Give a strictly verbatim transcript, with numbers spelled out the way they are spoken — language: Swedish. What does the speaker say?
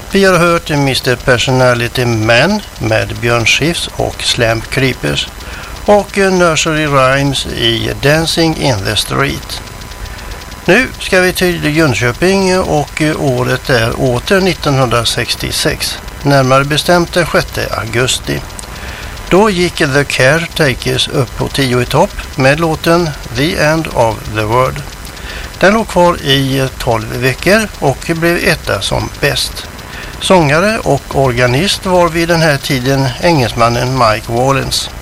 Vi har hört mister Personality Man med Björn Skifs och Slamp Creepers och Nursery Rhymes i Dancing in the Street. Nu ska vi till Jönköping och året är åter nittonhundrasextiosex, närmare bestämt den sjätte augusti. Då gick The Caretakers upp på tio i topp med låten The End of the World. Den låg kvar i tolv veckor och blev etta som bäst. Sångare och organist var vid den här tiden engelsmannen Mike Wallens.